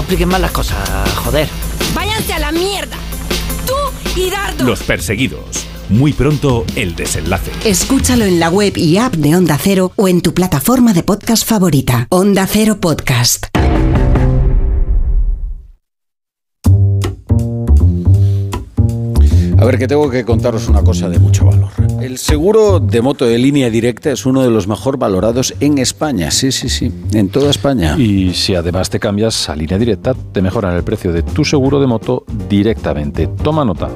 compliquen más las cosas, joder. ¡Váyanse a la mierda! ¡Tú y Dardo! Los perseguidos. Muy pronto, el desenlace. Escúchalo en la web y app de Onda Cero o en tu plataforma de podcast favorita. Onda Cero Podcast. A ver, que tengo que contaros una cosa de mucho valor. El seguro de moto de línea directa es uno de los mejor valorados en España. Sí, en toda España. Y si además te cambias a línea directa, te mejoran el precio de tu seguro de moto directamente. Toma nota,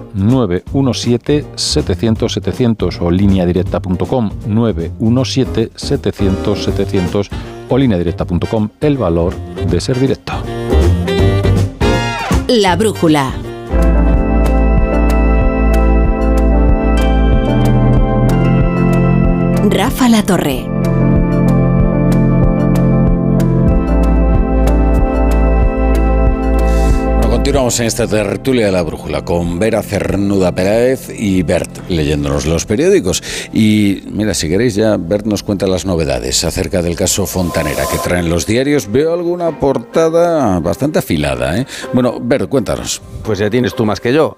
917-700-700 o lineadirecta.com, 917-700-700 o lineadirecta.com, el valor de ser directo. La brújula. Rafa La Torre. Continuamos en esta tertulia de la brújula con Vera Cernuda Peláez y Bert leyéndonos los periódicos. Y mira, si queréis ya Bert nos cuenta las novedades acerca del caso Fontanera que traen los diarios. Veo alguna portada bastante afilada, ¿eh? Bueno, Bert, cuéntanos. Pues ya tienes tú más que yo.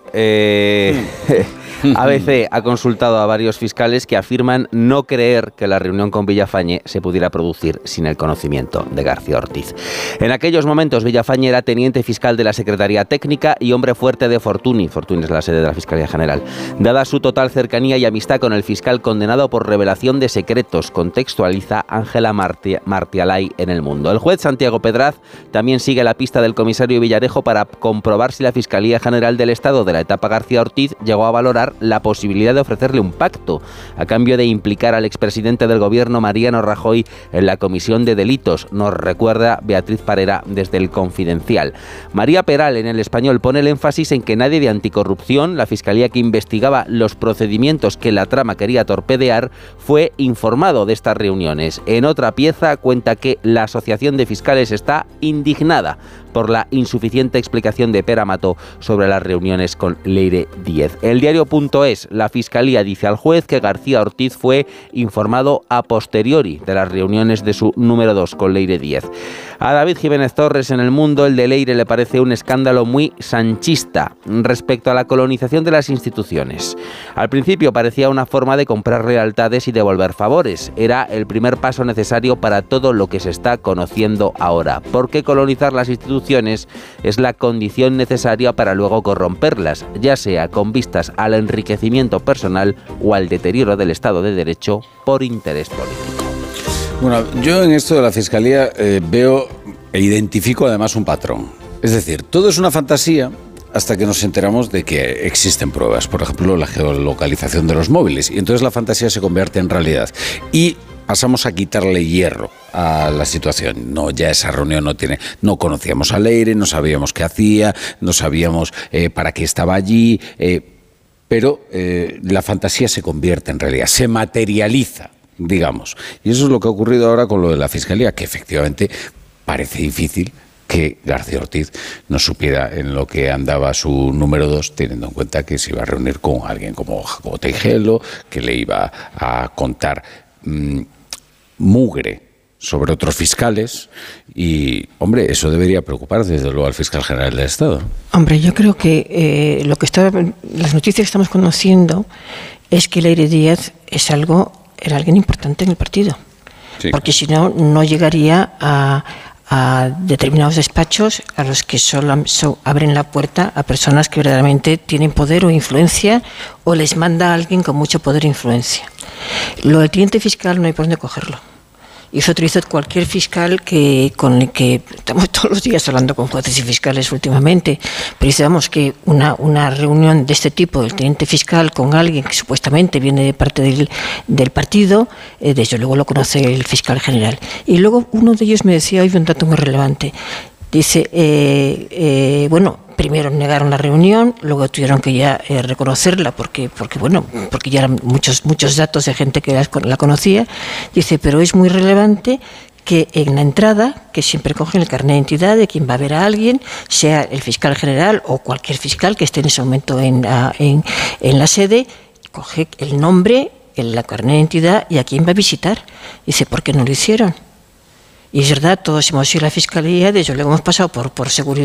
ABC ha consultado a varios fiscales que afirman no creer que la reunión con Villafañe se pudiera producir sin el conocimiento de García Ortiz. En aquellos momentos Villafañe era teniente fiscal de la Secretaría Técnica y hombre fuerte de Fortuny. Fortuny es la sede de la Fiscalía General. Dada su total cercanía y amistad con el fiscal condenado por revelación de secretos, contextualiza Ángela Martialay en El Mundo. El juez Santiago Pedraz también sigue la pista del comisario Villarejo para comprobar si la Fiscalía General del Estado de la etapa García Ortiz llegó a valorar la posibilidad de ofrecerle un pacto a cambio de implicar al expresidente del gobierno Mariano Rajoy en la comisión de delitos, nos recuerda Beatriz Parera desde El Confidencial. María Peral en El Español pone el énfasis en que nadie de Anticorrupción, la fiscalía que investigaba los procedimientos que la trama quería torpedear, fue informado de estas reuniones. En otra pieza cuenta que la Asociación de Fiscales está indignada por la insuficiente explicación de Pere Mato sobre las reuniones con Leire Díez. El diario.es, la Fiscalía dice al juez que García Ortiz fue informado a posteriori de las reuniones de su número 2 con Leire Díez. A David Jiménez Torres en El Mundo, el de Leire le parece un escándalo muy sanchista respecto a la colonización de las instituciones. Al principio parecía una forma de comprar lealtades y devolver favores. Era el primer paso necesario para todo lo que se está conociendo ahora. Porque colonizar las instituciones es la condición necesaria para luego corromperlas, ya sea con vistas al enriquecimiento personal o al deterioro del Estado de Derecho por interés político. Bueno, yo en esto de la Fiscalía veo e identifico además un patrón. Es decir, todo es una fantasía hasta que nos enteramos de que existen pruebas. Por ejemplo, la geolocalización de los móviles. Y entonces la fantasía se convierte en realidad. Y pasamos a quitarle hierro a la situación. No, ya esa reunión no conocíamos a Leire, no sabíamos qué hacía, no sabíamos para qué estaba allí, pero la fantasía se convierte en realidad, se materializa, digamos. Y eso es lo que ha ocurrido ahora con lo de la Fiscalía, que efectivamente parece difícil que García Ortiz no supiera en lo que andaba su número 2, teniendo en cuenta que se iba a reunir con alguien como Jacobo Teijelo, que le iba a contar mugre sobre otros fiscales y, hombre, eso debería preocupar desde luego al fiscal general del Estado. Hombre, yo creo que las noticias que estamos conociendo es que Leire Díez era alguien importante en el partido, sí. Porque si no, no llegaría a determinados despachos a los que solo abren la puerta a personas que verdaderamente tienen poder o influencia, o les manda a alguien con mucho poder e influencia. Lo del teniente fiscal no hay por dónde cogerlo. Y eso utiliza cualquier fiscal con el que estamos todos los días hablando con jueces y fiscales últimamente. Pero digamos que una reunión de este tipo, del teniente fiscal con alguien que supuestamente viene de parte del partido, desde luego lo conoce el fiscal general. Y luego uno de ellos me decía hoy un dato muy relevante. Dice, primero negaron la reunión, luego tuvieron que ya reconocerla porque ya eran muchos datos de gente que la conocía. Dice, pero es muy relevante que en la entrada, que siempre cogen el carnet de identidad de quien va a ver a alguien, sea el fiscal general o cualquier fiscal que esté en ese momento en la sede, coge el nombre, el carnet de identidad y a quién va a visitar. Dice, ¿por qué no lo hicieron? Y es verdad, todos hemos ido a la Fiscalía, de hecho luego hemos pasado por seguridad.